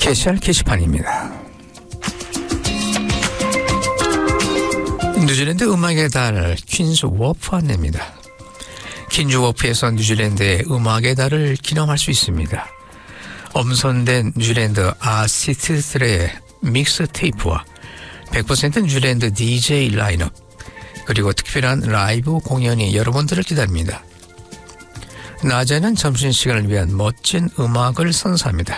게시할 게시판입니다. 뉴질랜드 음악의 달 퀸즈 워프 안내입니다. 퀸즈 워프에서 뉴질랜드의 음악의 달을 기념할 수 있습니다. 엄선된 뉴질랜드 아티스트들의 믹스 테이프와 100% 뉴질랜드 DJ 라인업, 그리고 특별한 라이브 공연이 여러분들을 기다립니다. 낮에는 점심시간을 위한 멋진 음악을 선사합니다.